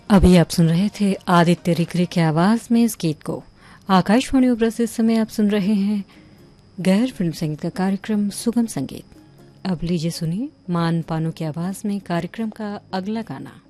अभी आप सुन रहे थे आदित्य रिकरे की आवाज में इस गीत को। आकाशवाणी उपरा से इस समय आप सुन रहे हैं गैर फिल्म संगीत का कार्यक्रम सुगम संगीत। अब लीजिए सुनिए मान पानो की आवाज में कार्यक्रम का अगला गाना।